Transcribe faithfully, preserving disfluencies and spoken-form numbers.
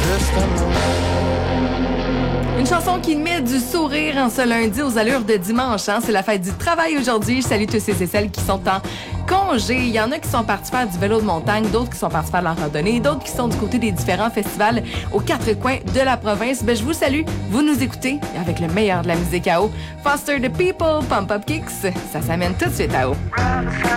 Une chanson qui met du sourire en ce lundi aux allures de dimanche. Hein? C'est la fête du travail aujourd'hui. Je salue tous ceux et celles qui sont en congé. Il y en a qui sont partis faire du vélo de montagne, d'autres qui sont partis faire de la randonnée, d'autres qui sont du côté des différents festivals aux quatre coins de la province. Ben, je vous salue. Vous nous écoutez avec le meilleur de la musique à eau. Foster the People, Pump Up Kicks. Ça s'amène tout de suite à eau.